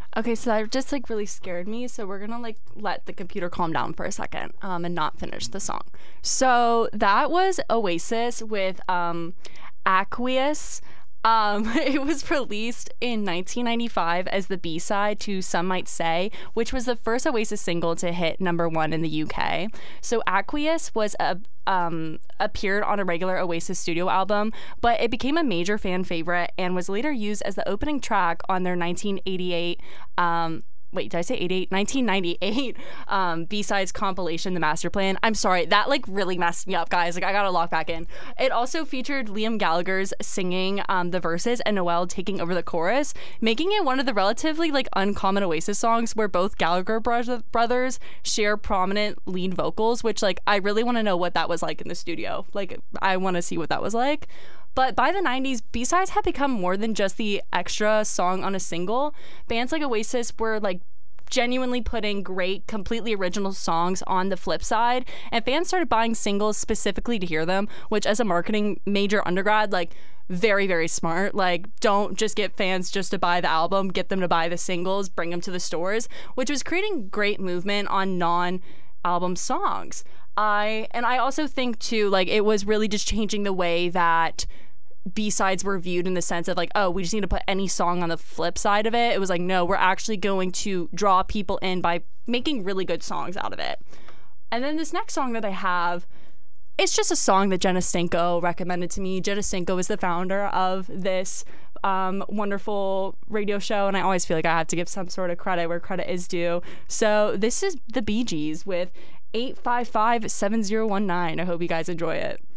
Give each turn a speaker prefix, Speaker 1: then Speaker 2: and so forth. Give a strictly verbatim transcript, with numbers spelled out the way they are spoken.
Speaker 1: Okay, so that just like really scared me. So we're gonna like let the computer calm down for a second, um, and not finish the song. So that was Oasis with um, Aqueous. Um, it was released in nineteen ninety-five as the B-side to Some Might Say, which was the first Oasis single to hit number one in the U K. So Aqueous was a um, appeared on a regular Oasis studio album, but it became a major fan favorite and was later used as the opening track on their nineteen eighty-eight um, Wait, did I say eighty-eight? nineteen ninety-eight um, B-sides compilation, The Master Plan. I'm sorry, that like really messed me up, guys. Like I gotta log back in. It also featured Liam Gallagher's singing um, the verses and Noel taking over the chorus, making it one of the relatively like uncommon Oasis songs where both Gallagher bro- brothers share prominent lead vocals, which like I really want to know what that was like in the studio. Like I want to see what that was like. But by the nineties, B-sides had become more than just the extra song on a single. Bands like Oasis were like genuinely putting great, completely original songs on the flip side, and fans started buying singles specifically to hear them, which as a marketing major undergrad, like very, very smart. Like don't just get fans just to buy the album, get them to buy the singles, bring them to the stores, which was creating great movement on non-album songs. I and I also think too, like it was really just changing the way that B-sides were viewed in the sense of like, oh, we just need to put any song on the flip side of it. It was like, no, we're actually going to draw people in by making really good songs out of it. And then this next song that I have, it's just a song that Jenna Stenko recommended to me. Jenna Stenko is the founder of this um, wonderful radio show, and I always feel like I have to give some sort of credit where credit is due. So this is the Bee Gees with eight five five seven zero one nine. I hope you guys enjoy it.